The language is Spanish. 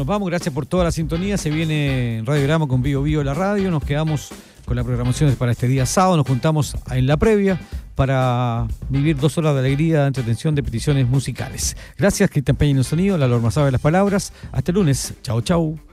vamos, gracias por toda la sintonía. Se viene Radiograma con Bio Bio la radio. Nos quedamos con la programación para este día sábado. Nos juntamos en la previa para vivir 2 horas de alegría, de entretención, de peticiones musicales. Gracias, Cristian Peña en el sonido, la Lorma sabe las palabras. Hasta el lunes. Chau, chau.